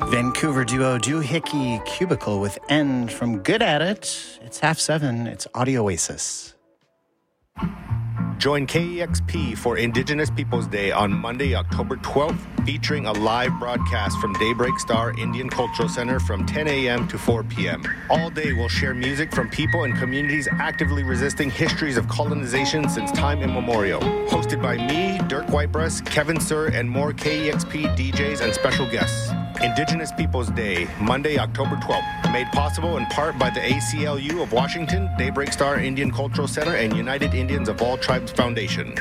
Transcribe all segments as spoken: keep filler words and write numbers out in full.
Vancouver duo Doohickey Cubicle with End from Good At It. It's half seven. It's Audio Oasis. Join K E X P for Indigenous Peoples Day on Monday, October twelfth, featuring a live broadcast from Daybreak Star Indian Cultural Center from ten a.m. to four p.m. All day we'll share music from people and communities actively resisting histories of colonization since time immemorial. Hosted by me, Dirk Whitebreast, Kevin Sir, and more K E X P D Js and special guests. Indigenous Peoples Day, Monday, October twelfth. Made possible in part by the A C L U of Washington, Daybreak Star Indian Cultural Center, and United Indians of All Tribes Foundation.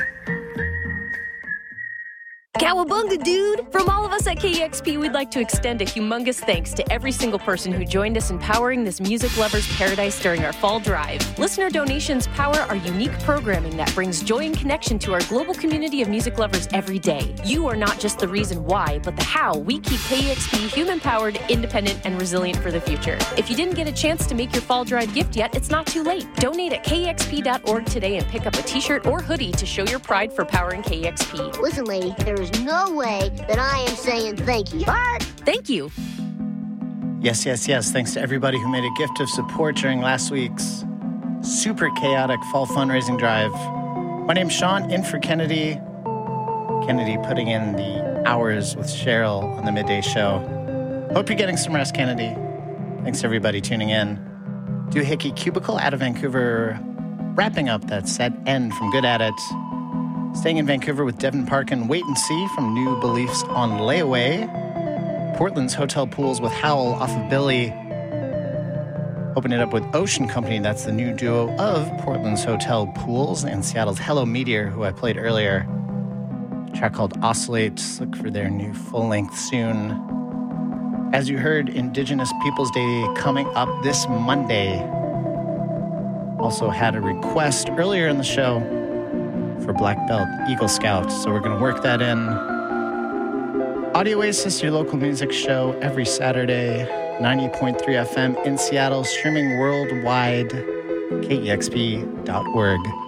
Cowabunga, dude! From all of us at K E X P, we'd like to extend a humongous thanks to every single person who joined us in powering this music lover's paradise during our fall drive. Listener donations power our unique programming that brings joy and connection to our global community of music lovers every day. You are not just the reason why, but the how we keep K E X P human-powered, independent, and resilient for the future. If you didn't get a chance to make your fall drive gift yet, it's not too late. Donate at K E X P dot org today and pick up a t-shirt or hoodie to show your pride for powering K E X P. Listen, lady, there is no way that I am saying thank you. But thank you. Yes, yes, yes. Thanks to everybody who made a gift of support during last week's super chaotic fall fundraising drive. My name's Sean, in for Kennedy. Kennedy putting in the hours with Cheryl on the midday show. Hope you're getting some rest, Kennedy. Thanks to everybody tuning in. Doohickey Cubicle out of Vancouver, wrapping up that set. End from Good At It. Staying in Vancouver with Devin Parkin, Wait and See from New Beliefs on Layaway. Portland's Hotel Pools with Howl off of Billy. Open it up with Ocean Company. That's the new duo of Portland's Hotel Pools and Seattle's Hello Meteor, who I played earlier. A track called Oscillate. Look for their new full length soon. As you heard, Indigenous Peoples Day coming up this Monday. Also had a request earlier in the show for Black Belt Eagle Scout, so we're going to work that in. Audio Oasis, your local music show, every Saturday, ninety point three F M in Seattle, streaming worldwide, K E X P dot org.